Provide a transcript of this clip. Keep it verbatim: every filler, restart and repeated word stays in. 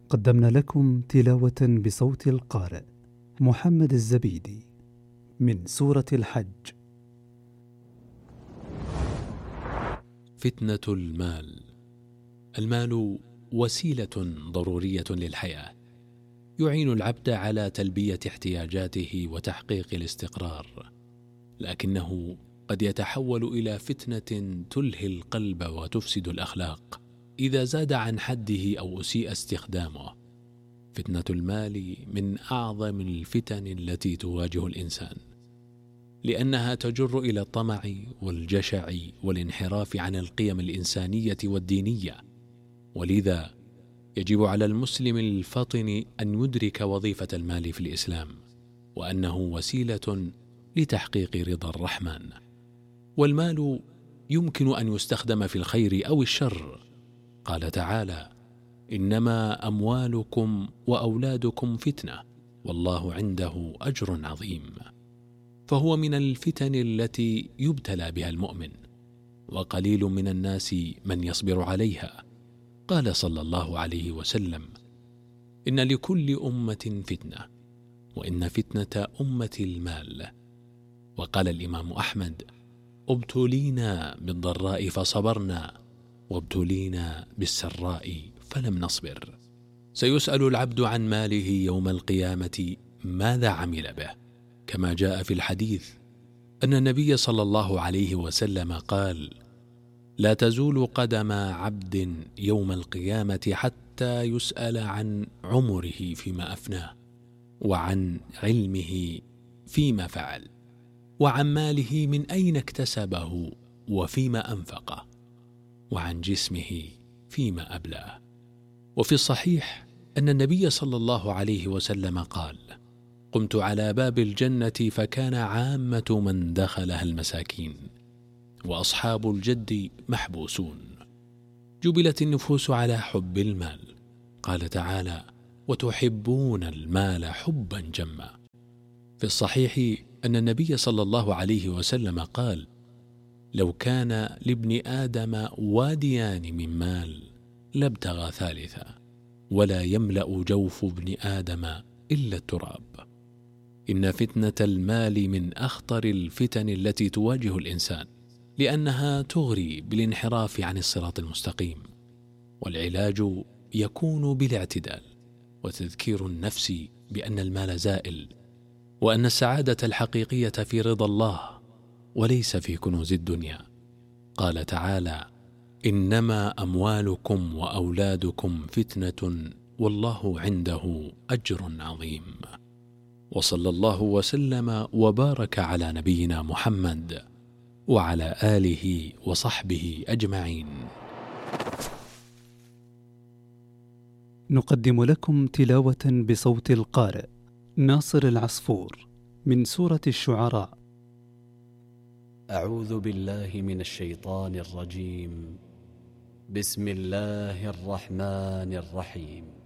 قدمنا لكم تلاوة بصوت القارئ محمد الزبيدي من سورة الحج. فتنة المال. المال وسيلة ضرورية للحياة، يعين العبد على تلبية احتياجاته وتحقيق الاستقرار، لكنه قد يتحول إلى فتنة تلهي القلب وتفسد الأخلاق إذا زاد عن حده أو أسيء استخدامه. فتنة المال من أعظم الفتن التي تواجه الإنسان، لأنها تجر إلى الطمع والجشع والانحراف عن القيم الإنسانية والدينية، ولذا يجب على المسلم الفطن أن يدرك وظيفة المال في الإسلام، وأنه وسيلة لتحقيق رضا الرحمن. والمال يمكن أن يستخدم في الخير أو الشر. قال تعالى: إنما أموالكم وأولادكم فتنة والله عنده أجر عظيم. فهو من الفتن التي يبتلى بها المؤمن، وقليل من الناس من يصبر عليها. قال صلى الله عليه وسلم: إن لكل أمة فتنة، وإن فتنة أمة المال. وقال الإمام أحمد: ابتلينا بالضراء فصبرنا، وابتلينا بالسراء فلم نصبر. سيسأل العبد عن ماله يوم القيامة ماذا عمل به، كما جاء في الحديث أن النبي صلى الله عليه وسلم قال: لا تزول قدم عبد يوم القيامة حتى يسأل عن عمره فيما أفناه، وعن علمه فيما فعل، وعن ماله من أين اكتسبه وفيما أنفقه، وعن جسمه فيما أبلاه. وفي الصحيح أن النبي صلى الله عليه وسلم قال: قمت على باب الجنة فكان عامة من دخلها المساكين، وأصحاب الجد محبوسون. جبلت النفوس على حب المال. قال تعالى: وتحبون المال حبا جما. في الصحيح أن النبي صلى الله عليه وسلم قال: لو كان لابن آدم واديان من مال لابتغى ثالثا، ولا يملأ جوف ابن آدم إلا التراب. إن فتنة المال من أخطر الفتن التي تواجه الإنسان، لأنها تغري بالانحراف عن الصراط المستقيم. والعلاج يكون بالاعتدال، وتذكير النفس بأن المال زائل، وأن السعادة الحقيقية في رضا الله وليس في كنوز الدنيا. قال تعالى: إنما أموالكم وأولادكم فتنة والله عنده أجر عظيم. وصلى الله وسلم وبارك على نبينا محمد وعلى آله وصحبه أجمعين. نقدم لكم تلاوة بصوت القارئ ناصر العصفور من سورة الشعراء. أعوذ بالله من الشيطان الرجيم. بسم الله الرحمن الرحيم.